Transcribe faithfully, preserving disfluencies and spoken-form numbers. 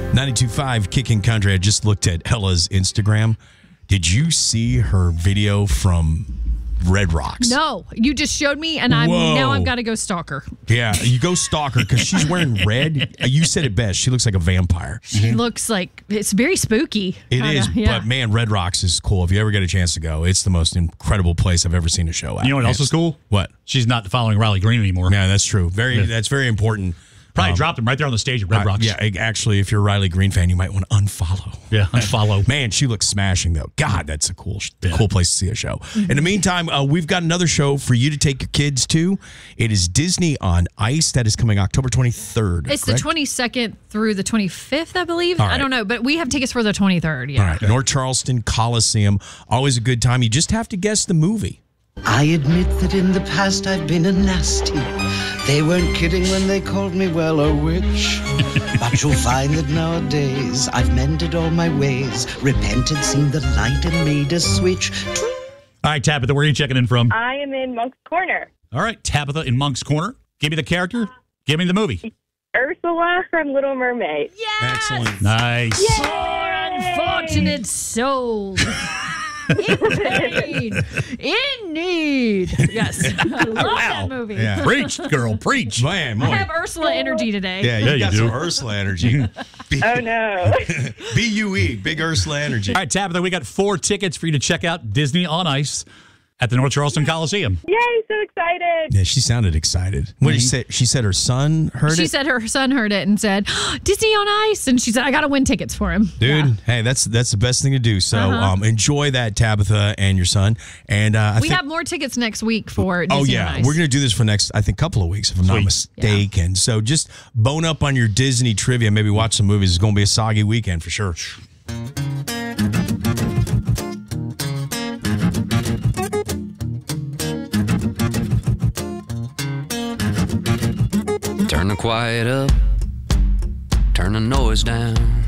ninety-two point five Kicking Country. I just looked at Ella's Instagram. Did you see her video from Red Rocks? No, you just showed me, and I'm Whoa. now I've got to go stalk her. Yeah, you go stalk her because she's wearing red. You said it best. She looks like a vampire. She mm-hmm. looks like it's very spooky. It kinda, is, yeah. but man, Red Rocks is cool. If you ever get a chance to go, it's the most incredible place I've ever seen a show at. You know what else is cool? What? She's not following Riley Green anymore. Yeah, that's true. Very, yeah. That's very important. Probably um, dropped him right there on the stage at Red Rocks. Uh, yeah, actually, if you're a Riley Green fan, you might want to unfollow. Yeah, unfollow. Man, she looks smashing, though. God, that's a cool yeah. cool place to see a show. Mm-hmm. In the meantime, uh, we've got another show for you to take your kids to. It is Disney on Ice. That is coming October twenty-third. It's correct? the twenty-second through the twenty-fifth, I believe. Right. I don't know, but we have tickets for the twenty-third. Yeah. All right, North Charleston Coliseum. Always a good time. You just have to guess the movie. I admit that in the past I've been a nasty. They weren't kidding when they called me, well, a witch. But you'll find that nowadays I've mended all my ways, repented, seen the light, and made a switch. All right, Tabitha, where are you checking in from? I am in Monk's Corner. All right, Tabitha in Monk's Corner. Give me the character. Give me the movie. Ursula from Little Mermaid. Yes! Excellent. Nice. Poor unfortunate soul. In pain, in need. Yes, I love wow. that movie. Yeah. Preach, girl, preach. Man, I have Ursula energy today. Yeah, you yeah, got you some do. Ursula energy. B- Oh, no. B U E, big Ursula energy. All right, Tabitha, we got four tickets for you to check out Disney on Ice at the North Charleston Coliseum. Yay, so excited. Yeah, she sounded excited. What did she say? She said her son heard She it? said her son heard it and said, Disney on Ice. And she said, I got to win tickets for him. Dude, Yeah. hey, that's that's the best thing to do. So Uh-huh. um, enjoy that, Tabitha and your son. And uh, I We think, have more tickets next week for Disney oh yeah, on Ice. we're gonna do this for next, I think, couple of weeks, if I'm not Sweet. mistaken. So just bone up on your Disney trivia. Maybe watch some movies. It's gonna be a soggy weekend for sure. Turn the quiet up, turn the noise down.